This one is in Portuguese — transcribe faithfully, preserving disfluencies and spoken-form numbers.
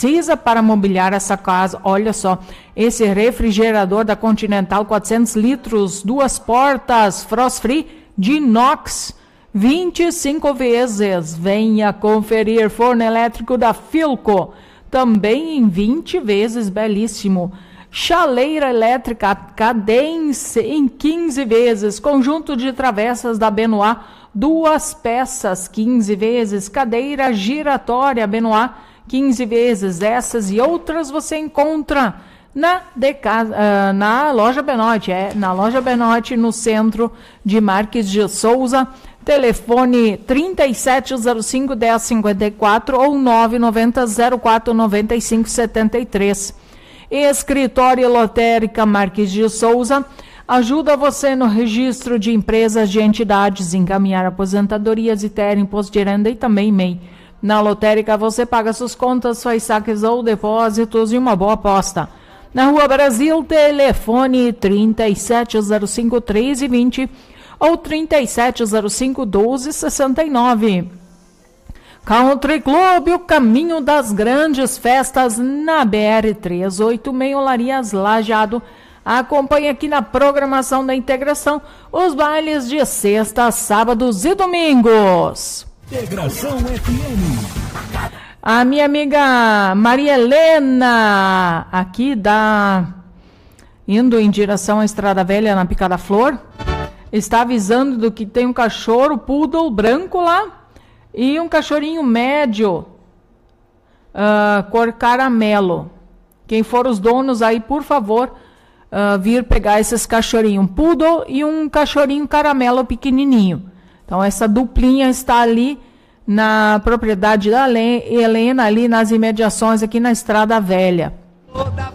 precisa para mobiliar essa casa. Olha só, esse refrigerador da Continental, quatrocentos litros, duas portas, frost free, de inox, vinte e cinco vezes. Venha conferir. Forno elétrico da Philco, também em vinte vezes, belíssimo. Chaleira elétrica Cadence em quinze vezes. Conjunto de travessas da Benoit, duas peças, quinze vezes. Cadeira giratória Benoit, quinze vezes. Essas e outras você encontra na, Deca, uh, na loja Benoit, é, na loja Benoit, no centro de Marques de Souza. Telefone trinta e sete zero cinco, dez cinquenta e quatro ou nove nove zero zero quatro nove cinco sete três. Escritório Lotérica Marques de Souza ajuda você no registro de empresas, de entidades, encaminhar aposentadorias e ter imposto de renda e também M E I. Na Lotérica você paga suas contas, faz saques ou depósitos e uma boa aposta. Na Rua Brasil, telefone trinta e sete zero cinco, treze vinte ou trinta e sete zero cinco, doze sessenta e nove. Country Club, o caminho das grandes festas na B R trezentos e oitenta e seis, Olarias Lajeado. Acompanhe aqui na programação da Integração os bailes de sexta, sábados e domingos. Integração F M. A minha amiga Maria Helena, aqui da indo em direção à Estrada Velha na Picada Flor, está avisando do que tem um cachorro poodle branco lá e um cachorrinho médio, uh, cor caramelo. Quem for os donos aí, por favor, uh, vir pegar esses cachorrinhos, um poodle e um cachorrinho caramelo pequenininho. Então essa duplinha está ali na propriedade da Helena, ali nas imediações aqui na Estrada Velha. Toda